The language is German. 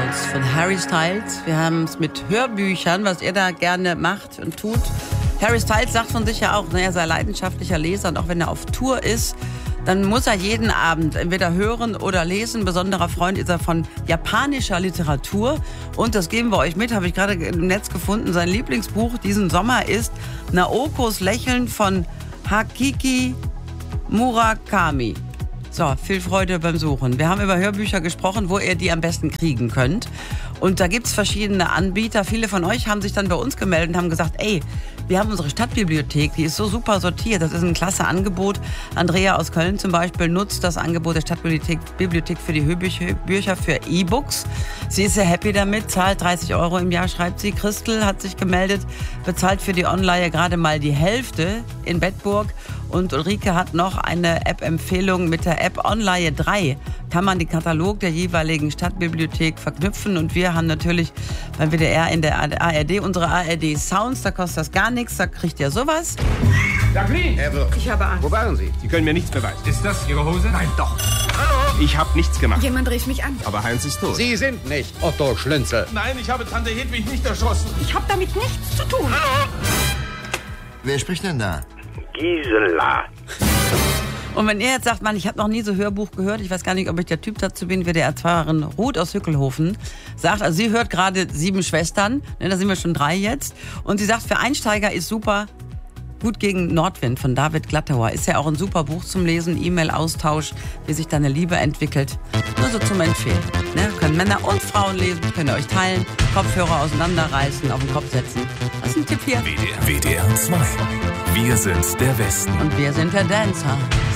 Girls von Harry Styles. Wir haben es mit Hörbüchern, was er da gerne macht und tut. Harry Styles sagt von sich ja auch, er sei leidenschaftlicher Leser und auch wenn er auf Tour ist, dann muss er jeden Abend entweder hören oder lesen. Besonderer Freund ist er von japanischer Literatur. Und das geben wir euch mit, habe ich gerade im Netz gefunden. Sein Lieblingsbuch diesen Sommer ist Naokos Lächeln von Hakiki Murakami. So, viel Freude beim Suchen. Wir haben über Hörbücher gesprochen, wo ihr die am besten kriegen könnt. Und da gibt's verschiedene Anbieter. Viele von euch haben sich dann bei uns gemeldet und haben gesagt, ey, wir haben unsere Stadtbibliothek, die ist so super sortiert. Das ist ein klasse Angebot. Andrea aus Köln zum Beispiel nutzt das Angebot der Stadtbibliothek für die Hörbücher für E-Books. Sie ist sehr happy damit, zahlt 30 € im Jahr, schreibt sie. Christel hat sich gemeldet, bezahlt für die Online gerade mal die Hälfte in Bedburg. Und Ulrike hat noch eine App-Empfehlung. Mit der App Online 3 kann man den Katalog der jeweiligen Stadtbibliothek verknüpfen. Und wir haben natürlich beim WDR in der ARD unsere ARD Sounds. Da kostet das gar nichts, da kriegt ihr sowas. Jacqueline! Herr Wirth. Ich habe Angst. Wo waren Sie? Sie können mir nichts beweisen. Ist das Ihre Hose? Nein, doch. Hallo? Ich habe nichts gemacht. Jemand rief mich an. Aber Heinz ist tot. Sie sind nicht Otto Schlünzel. Nein, ich habe Tante Hedwig nicht erschossen. Ich habe damit nichts zu tun. Hallo? Wer spricht denn da? Gisela. Und wenn ihr jetzt sagt, Mann, ich habe noch nie so Hörbuch gehört, ich weiß gar nicht, ob ich der Typ dazu bin, WDR-2erin Ruth aus Hückelhofen sagt, also sie hört gerade 7 Schwestern, da sind wir schon 3 jetzt, und sie sagt, für Einsteiger ist super Gut gegen Nordwind von David Glattauer. Ist ja auch ein super Buch zum Lesen, E-Mail-Austausch, wie sich deine Liebe entwickelt. Nur so zum Empfehlen. Ne? Können Männer und Frauen lesen, könnt ihr euch teilen, Kopfhörer auseinanderreißen, auf den Kopf setzen. Das ist ein Tipp hier. WDR 2. Wir sind der Westen. Und wir sind der Dancer.